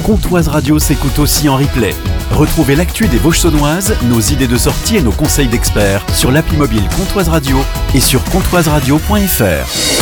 Comtoise Radio s'écoute aussi en replay. Retrouvez l'actu des Vosges saunoises, nos idées de sortie et nos conseils d'experts sur l'appli mobile Comtoise Radio et sur comtoiseradio.fr.